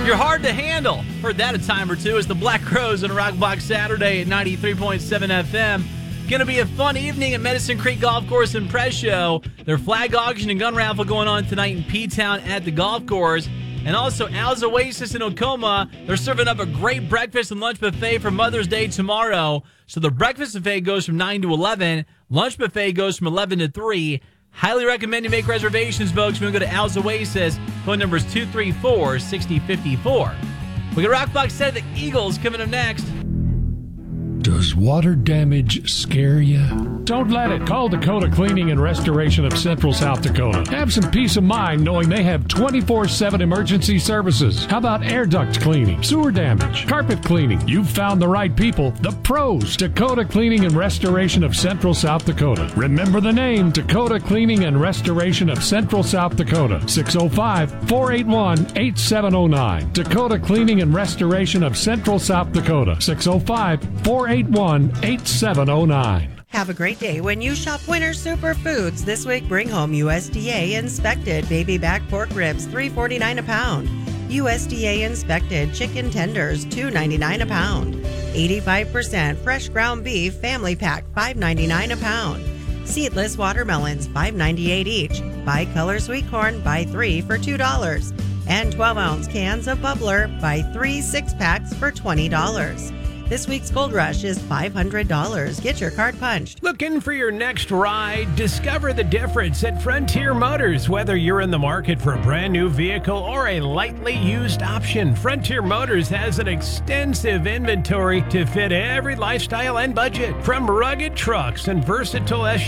You're hard to handle. Heard that a time or two. It's the Black Crowes on Rock Block Saturday at 93.7 FM. Going to be a fun evening at Medicine Creek Golf Course and Press Show. Their flag auction and gun raffle going on tonight in P-Town at the golf course. And also Al's Oasis in Ocoma. They're serving up a great breakfast and lunch buffet for Mother's Day tomorrow. So the breakfast buffet goes from 9 to 11. Lunch buffet goes from 11 to 3. Highly recommend you make reservations, folks. When we go to Al's Oasis, phone number is 234-6054. We got Rock Block Set of the Eagles coming up next. Does water damage scare you? Don't let it. Call Dakota Cleaning and Restoration of Central South Dakota. Have some peace of mind knowing they have 24/7 emergency services. How about air duct cleaning, sewer damage, carpet cleaning? You've found the right people, the pros. Dakota Cleaning and Restoration of Central South Dakota. Remember the name, Dakota Cleaning and Restoration of Central South Dakota. 605-481-8709. Dakota Cleaning and Restoration of Central South Dakota. 605-481-8709. Have a great day when you shop Winter Superfoods. This week, bring home USDA inspected baby back pork ribs, $3.49 a pound. USDA inspected chicken tenders, $2.99 a pound. 85% fresh ground beef family pack, $5.99 a pound. Seedless watermelons, $5.98 each. Bicolor sweet corn, buy 3 for $2. And 12-ounce cans of Bubbler, buy 3 6-packs for $20. This week's Gold Rush is $500. Get your card punched. Looking for your next ride? Discover the difference at Frontier Motors. Whether you're in the market for a brand new vehicle or a lightly used option, Frontier Motors has an extensive inventory to fit every lifestyle and budget. From rugged trucks and versatile SUVs